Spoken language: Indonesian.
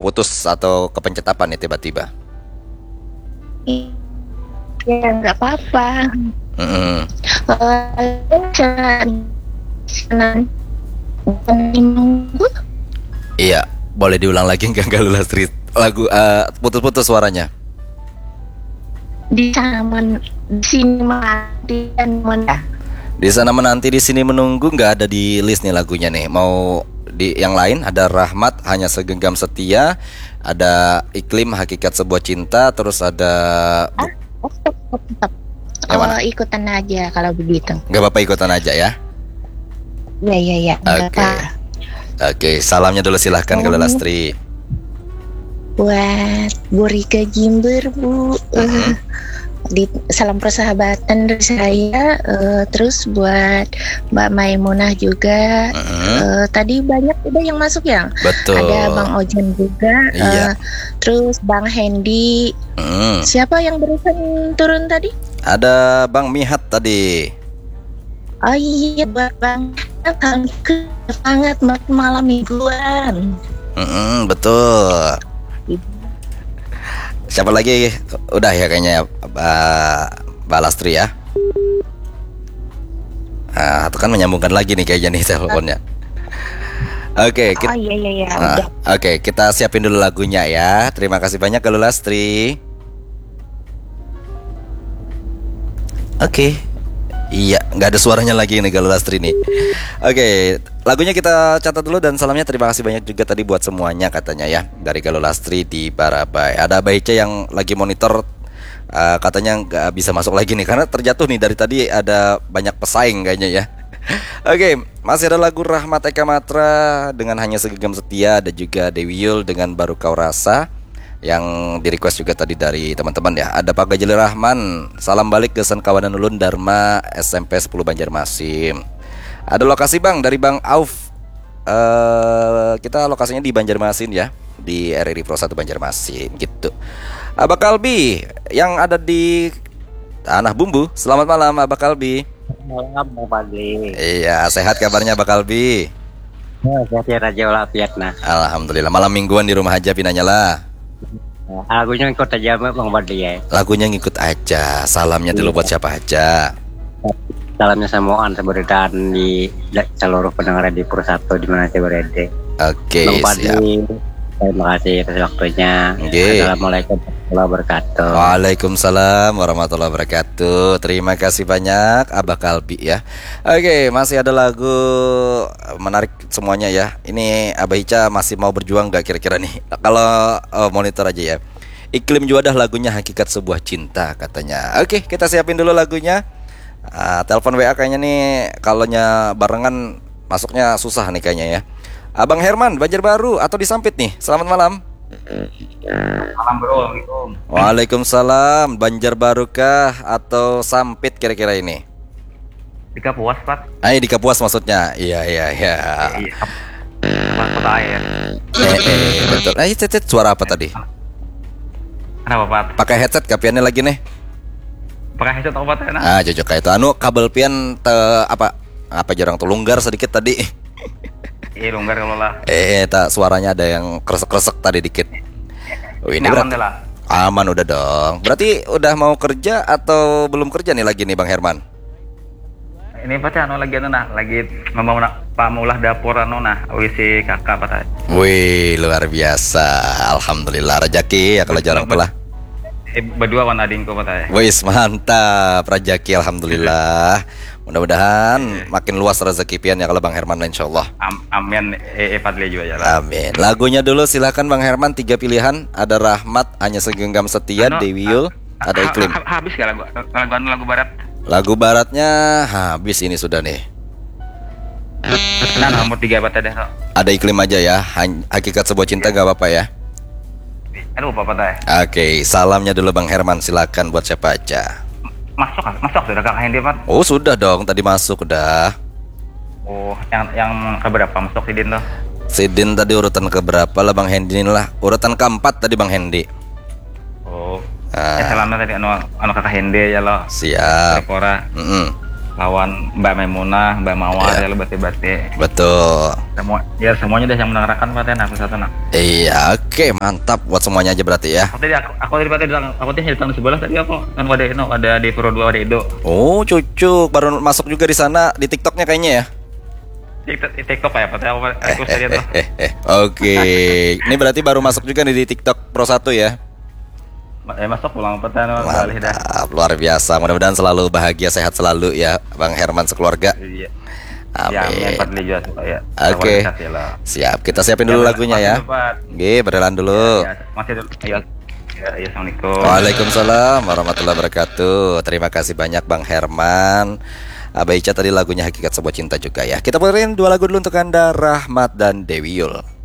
putus atau kepencet apa nih tiba-tiba? Ya nggak apa-apa. Mm-mm. Senang minggu Iya, boleh diulang lagi nggak Lulastri? Lagu putus-putus suaranya. di sini mati dan mana? Di sana menanti, di sini menunggu, nggak ada di list nih lagunya nih. Mau di yang lain ada Rahmat Hanya Segenggam Setia, ada Iklim Hakikat Sebuah Cinta, terus ada Tetap. Yang mana? Ikutan aja kalau begitu. nggak apa-apa ikutan aja ya. Ya, nggak Oke. apa. Oke, salamnya dulu silahkan ke Lulastri. Buat Bu Rika Jimber, Bu. Salam persahabatan dari saya. Terus buat Mbak Maimunah juga. Tadi banyak udah yang masuk ya. Betul. Ada Bang Ojan juga. Iya. Terus Bang Hendy. Siapa yang barusan turun tadi? Ada Bang Mihat tadi. Oh iya, buat Bang sangat malam mingguan. Betul. Siapa lagi? Udah ya kayaknya Mbak Lastri ya. Nah, itu kan menyambungkan lagi nih kayaknya nih teleponnya. Oke, Oh iya, udah. Oke, kita siapin dulu lagunya ya. Terima kasih banyak ke Lastri. Oke. Iya, nggak ada suaranya lagi nih Galuh Lastri nih. Oke, lagunya kita catat dulu dan salamnya terima kasih banyak juga tadi buat semuanya katanya ya dari Galuh Lastri di Barabai. Ada Baice yang lagi monitor katanya nggak bisa masuk lagi nih karena terjatuh nih dari tadi ada banyak pesaing kayaknya ya. Oke, masih ada lagu Rahmat Eka Matra dengan Hanya Segenggam Setia, ada juga Dewi Yul dengan Baru Kau Rasa yang di request juga tadi dari teman-teman ya. Ada Pak Gajali Rahman, salam balik ke Sen Kawanan Ulun Dharma SMP 10 Banjarmasin. Ada lokasi Bang dari Bang Auf. Kita lokasinya di Banjarmasin ya, di RRI Pro 1 Banjarmasin gitu. Abah Kalbi yang ada di Tanah Bumbu. Selamat malam Abah Kalbi. Malam Bang Fadli. Iya, sehat kabarnya Abah Kalbi? Sehat aja walafiat nah. Alhamdulillah. Malam mingguan di rumah aja pinanya lah. Lagunya ikut aja Bang Fadli ya. Lagunya ngikut aja. Salamnya dulu buat siapa aja. Salamnya samoan seberitaan di seluruh pendengar di Pro 1 di mana saya berada. Oke, Bang siap. Fadli, terima kasih atas waktunya. Oke. Assalamualaikum warahmatullahi wabarakatuh. Waalaikumsalam warahmatullahi wabarakatuh. Terima kasih banyak Abah Kalbi ya. Oke, masih ada lagu menarik semuanya ya. Ini Abah Ica masih mau berjuang gak kira-kira nih? Kalau monitor aja ya. Iklim Juadah lagunya Hakikat Sebuah Cinta katanya. Oke, kita siapin dulu lagunya. Telepon WA kayaknya nih kalaunya barengan masuknya susah nih kayaknya ya. Abang Herman Banjarbaru atau di Sampit nih. Selamat malam. Malam bro, Assalamualaikum. Waalaikumsalam. Banjarbaru kah atau Sampit kira-kira ini? Di Kapuas Pak. Di Kapuas maksudnya. Iya. Kota air. Betul. Cet, suara apa tadi? Kenapa Pak? Pakai headset kapiannya lagi nih. Pakai headset apa Pak? Cocok kayak itu. Kabel pian apa jarang tuh longgar sedikit tadi. Iya longgar kalau lah. Suaranya ada yang kresek-kresek tadi dikit. Ini aman berarti lah. aman udah dong. Berarti udah mau kerja atau belum kerja nih lagi nih Bang Herman? Ini Pak lagi mau pamulah dapur WC kakak Pak. Wih, luar biasa. Alhamdulillah rezeki ya kalau jarang pelah. Berdua warna adingku Pak. Wih, mantap rezeki alhamdulillah. Mudah-mudahan makin luas rezeki pian ya kalau Bang Herman insyaallah. Amin. Fadli juga ya. Amin. Lagunya dulu silakan Bang Herman, 3 pilihan. Ada Rahmat Hanya Segenggam Setia, Dewi Yul, ada Iklim. Habis gak lagu barat? Lagu baratnya habis ini sudah nih. Nah, nomor 3 Pak tadi. Ada Iklim aja ya. Hakikat Sebuah Cinta gak apa-apa ya. Aduh Pak teh. Oke, salamnya dulu Bang Herman, silakan buat siapa aja. Masuk sudah Kak Hendy Pak. Oh, sudah dong, tadi masuk udah. Oh, yang keberapa masuk Sidin tuh? Sidin tadi urutan keberapa lah Bang Hendy lah. Urutan keempat tadi Bang Hendy. Oh. Salamnya tadi anu Kakak Hendy ya lo. Siap. Repora. lawan Mbak Maimunah, Mbak Mawar Iya. ya, bate-bate. Betul. Semuanya deh yang mendengarkan Pak Ten, aku satu nak. Iya, oke, mantap buat semuanya aja berarti ya. Aku tadi Pak Ten bilang, aku tadi di tahun sebelah tadi aku kan ada di Puro 2 ada Edo. Oh, cucuk baru masuk juga di sana di TikToknya kayaknya ya. TikTok ya Pak Ten, aku tadi tuh. Oke. Ini berarti baru masuk juga nih di TikTok Pro 1 ya. Masuk pulang Pak Ten, balik dah. Mantap, luar biasa. Mudah-mudahan selalu bahagia, sehat selalu ya, Bang Herman sekeluarga. Iya. Ya, Amin. Pak Deli juga suka ya. Oke. Sehat ya lah. Siap, kita siapin dulu lagunya ya. Oke, berjalan dulu. Ya, masih dulu. Ayo. Ya, assalamualaikum. Waalaikumsalam warahmatullahi wabarakatuh. Terima kasih banyak Bang Herman. Abah Ica tadi lagunya Hakikat Sebuah Cinta juga ya. Kita puterin 2 lagu dulu untuk Anda, Rahmat dan Dewi Yul.